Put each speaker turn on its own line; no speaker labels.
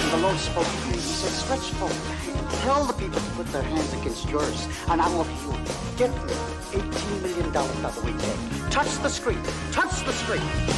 And the Lord spoke to me. He said, stretch forth and tell the people to put their hands against yours, and I will heal you. Get me $18 million out of the way, Ted. Touch the screen. Touch the screen.